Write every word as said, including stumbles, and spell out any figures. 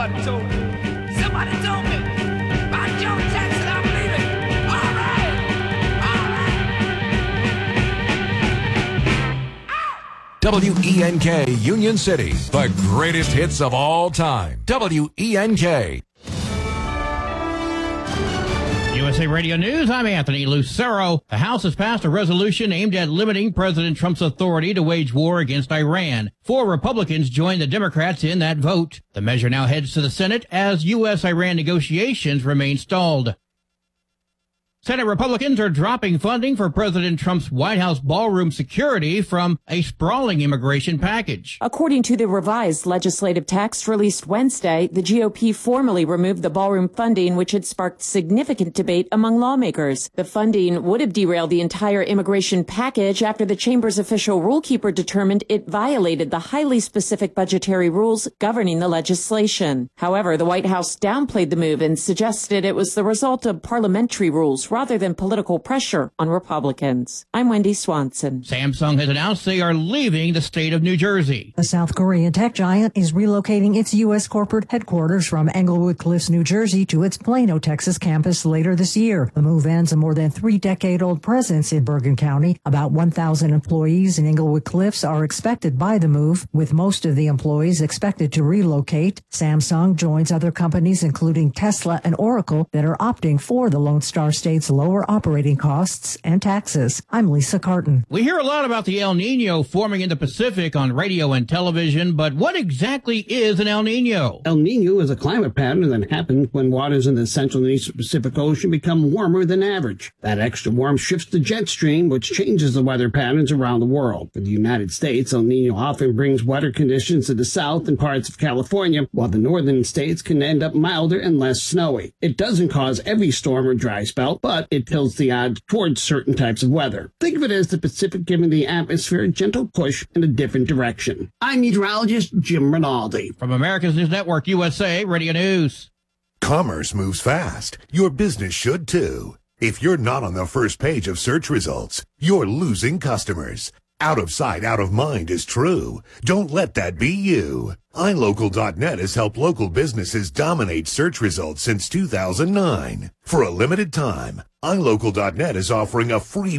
Somebody told me. Somebody told me. By Joe Jackson, I believe it. All right. All right. W E N K Union City, the greatest hits of all time. W E N K. U S A Radio News, I'm Anthony Lucero. The House has passed a resolution aimed at limiting President Trump's authority to wage war against Iran. Four Republicans joined the Democrats in that vote. The measure now heads to the Senate as U S Iran negotiations remain stalled. Senate Republicans are dropping funding for President Trump's White House ballroom security from a sprawling immigration package. According to the revised legislative text released Wednesday, the G O P formally removed the ballroom funding, which had sparked significant debate among lawmakers. The funding would have derailed the entire immigration package after the chamber's official rulekeeper determined it violated the highly specific budgetary rules governing the legislation. However, the White House downplayed the move and suggested it was the result of parliamentary rules rather than political pressure on Republicans. I'm Wendy Swanson. Samsung has announced they are leaving the state of New Jersey. The South Korean tech giant is relocating its U S corporate headquarters from Englewood Cliffs, New Jersey to its Plano, Texas campus later this year. The move ends a more than three-decade-old presence in Bergen County. About one thousand employees in Englewood Cliffs are expected by the move, with most of the employees expected to relocate. Samsung joins other companies, including Tesla and Oracle, that are opting for the Lone Star State's lower operating costs and taxes. I'm Lisa Carton. We hear a lot about the El Nino forming in the Pacific on radio and television, but what exactly is an El Nino? El Nino is a climate pattern that happens when waters in the Central and Eastern Pacific Ocean become warmer than average. That extra warmth shifts the jet stream, which changes the weather patterns around the world. For the United States, El Nino often brings wetter conditions to the south and parts of California, while the northern states can end up milder and less snowy. It doesn't cause every storm or dry spell, but it tilts the odds towards certain types of weather. Think of it as the Pacific giving the atmosphere a gentle push in a different direction. I'm meteorologist Jim Rinaldi. From America's News Network, U S A Radio News. Commerce moves fast. Your business should too. If you're not on the first page of search results, you're losing customers. Out of sight, out of mind is true. Don't let that be you. i local dot net has helped local businesses dominate search results since two thousand nine. For a limited time, i local dot net is offering a free